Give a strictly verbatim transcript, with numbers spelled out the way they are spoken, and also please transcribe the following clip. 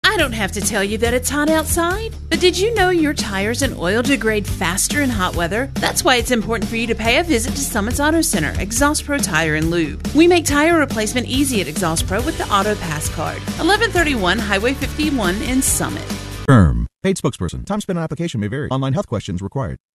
I don't have to tell you that it's hot outside, but did you know your tires and oil degrade faster in hot weather? That's why it's important for you to pay a visit to Summit's Auto Center, Exhaust Pro Tire and Lube. We make tire replacement easy at Exhaust Pro with the Auto Pass card. eleven thirty-one Highway fifty-one in Summit. Firm. Paid spokesperson. Time spent on application may vary. Online health questions required.